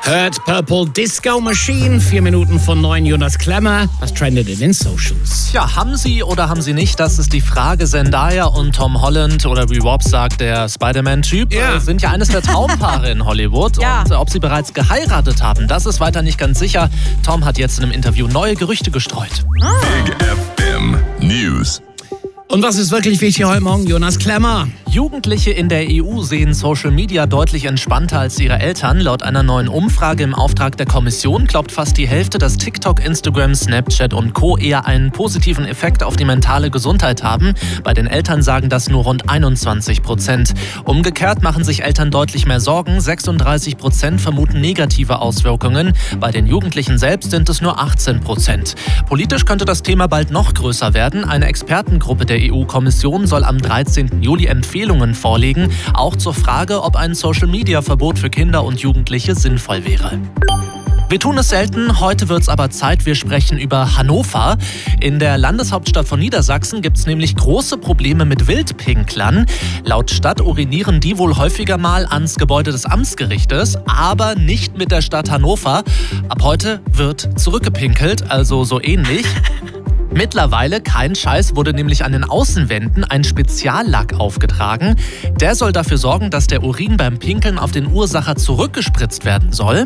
Hört Purple Disco Machine, 4 Minuten von 9, Jonas Klemmer. Was trendet in den Socials? Ja, haben sie oder haben sie nicht? Das ist die Frage. Zendaya und Tom Holland, oder wie Rob sagt, der Spider-Man-Typ, sind ja eines der Traumpaare in Hollywood. Ja. Und ob sie bereits geheiratet haben, das ist weiter nicht ganz sicher. Tom hat jetzt in einem Interview neue Gerüchte gestreut. Big FM News. Und was ist wirklich wichtig heute Morgen, Jonas Klemmer? Jugendliche in der EU sehen Social Media deutlich entspannter als ihre Eltern. Laut einer neuen Umfrage im Auftrag der Kommission glaubt fast die Hälfte, dass TikTok, Instagram, Snapchat und Co. eher einen positiven Effekt auf die mentale Gesundheit haben. Bei den Eltern sagen das nur rund 21%. Umgekehrt machen sich Eltern deutlich mehr Sorgen. 36% vermuten negative Auswirkungen. Bei den Jugendlichen selbst sind es nur 18%. Politisch könnte das Thema bald noch größer werden. Eine Expertengruppe der EU-Kommission soll am 13. Juli Empfehlungen vorlegen, auch zur Frage, ob ein Social-Media-Verbot für Kinder und Jugendliche sinnvoll wäre. Wir tun es selten, heute wird's aber Zeit, wir sprechen über Hannover. In der Landeshauptstadt von Niedersachsen gibt's nämlich große Probleme mit Wildpinklern. Laut Stadt urinieren die wohl häufiger mal ans Gebäude des Amtsgerichtes, aber nicht mit der Stadt Hannover. Ab heute wird zurückgepinkelt, also so ähnlich. Mittlerweile, kein Scheiß, wurde nämlich an den Außenwänden ein Speziallack aufgetragen. Der soll dafür sorgen, dass der Urin beim Pinkeln auf den Ursacher zurückgespritzt werden soll.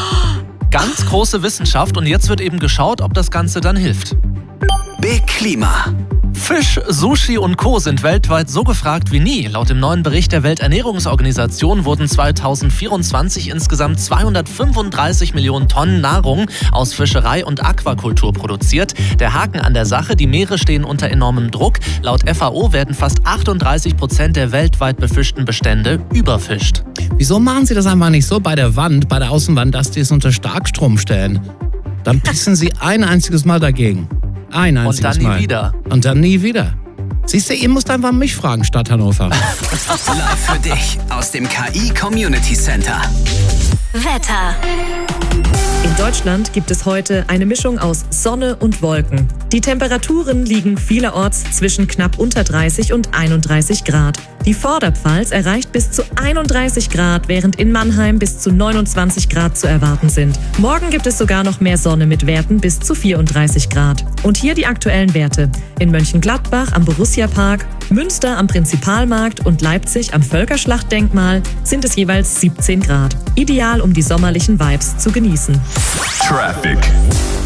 Ganz große Wissenschaft und jetzt wird eben geschaut, ob das Ganze dann hilft. Big Klima. Fisch, Sushi und Co. sind weltweit so gefragt wie nie. Laut dem neuen Bericht der Welternährungsorganisation wurden 2024 insgesamt 235 Millionen Tonnen Nahrung aus Fischerei und Aquakultur produziert. Der Haken an der Sache, die Meere stehen unter enormem Druck. Laut FAO werden fast 38% der weltweit befischten Bestände überfischt. Wieso machen Sie das einfach nicht so bei der Wand, bei der Außenwand, dass die es unter Starkstrom stellen? Dann pissen Sie ein einziges Mal dagegen. Ein einziges Mal. Und dann nie wieder. Und dann nie wieder. Siehst du, ihr müsst einfach mich fragen, Stadt Hannover. Live für dich aus dem KI Community Center. Wetter. In Deutschland gibt es heute eine Mischung aus Sonne und Wolken. Die Temperaturen liegen vielerorts zwischen knapp unter 30 und 31 Grad. Die Vorderpfalz erreicht bis zu 31 Grad, während in Mannheim bis zu 29 Grad zu erwarten sind. Morgen gibt es sogar noch mehr Sonne mit Werten bis zu 34 Grad. Und hier die aktuellen Werte. In Mönchengladbach am Borussia-Park, Münster am Prinzipalmarkt und Leipzig am Völkerschlachtdenkmal sind es jeweils 17 Grad. Ideal, um die sommerlichen Vibes zu genießen. Traffic.